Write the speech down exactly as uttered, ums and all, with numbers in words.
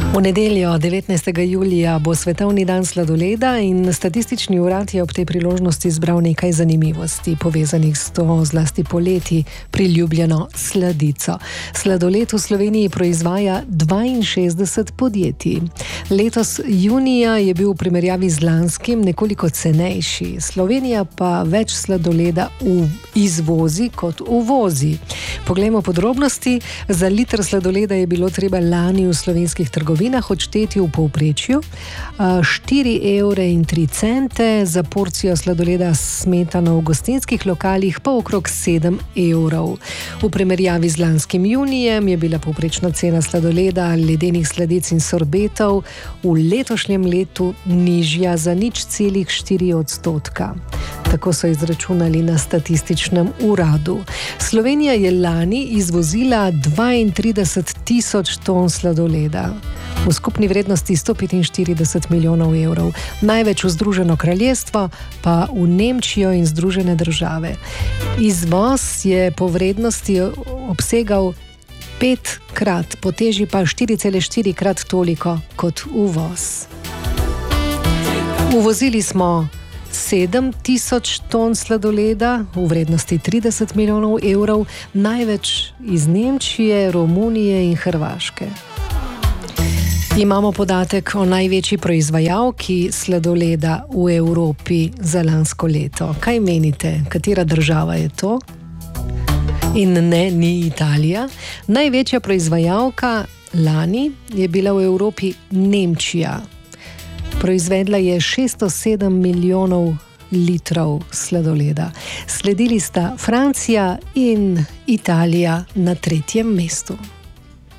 V nedeljo, devetnajstega julija, bo svetovni dan sladoleda in statistični urad je ob tej priložnosti zbral nekaj zanimivosti, povezanih s to zlasti poleti priljubljeno sladico. Sladoled v Sloveniji proizvaja dvainšestdeset podjetij. Letos junija je bil v primerjavi z lanskim nekoliko cenejši. Slovenija pa več sladoleda izvozi kot uvozi. Poglejmo podrobnosti. Za liter sladoleda je bilo treba lani v slovenskih trgovinah odšteti v povprečju štiri evre in tri cente, za porcijo sladoleda smetano v gostinskih lokalih pa okrog sedem evrov. V primerjavi z lanskim junijem je bila povprečna cena sladoleda, ledenih sladic in sorbetov v letošnjem letu nižja za nič celih štiri odstotka. Tako so izračunali na statističnem uradu. Slovenija je lani izvozila dvaintrideset tisoč ton sladoleda v skupni vrednosti sto petinštirideset milijonov evrov. Največ v Združeno kraljestvo, pa v Nemčijo in Združene države. Izvoz je po vrednosti obsegal petkrat, po teži pa štiri cele štiri krat toliko kot uvoz. Uvozili smo sedem tisoč ton sladoleda v vrednosti trideset milijonov evrov, največ iz Nemčije, Romunije in Hrvaške. Imamo podatek o največji proizvajalki sladoleda v Evropi za lansko leto. Kaj menite, katera država je to? In ne, ni Italija. Največja proizvajalka lani je bila v Evropi Nemčija. Proizvedla je šeststo sedem milijonov litrov sladoleda. Sledili sta Francija in Italija na tretjem mestu.